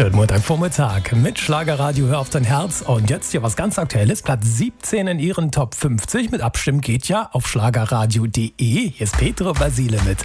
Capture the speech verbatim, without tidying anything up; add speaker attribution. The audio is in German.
Speaker 1: Schönen Montagvormittag mit Schlagerradio, hör auf dein Herz. Und jetzt hier was ganz Aktuelles, Platz siebzehn in ihren Top fünfzig. Mit Abstimmen geht ja auf schlagerradio punkt de. Hier ist Petro Basile mit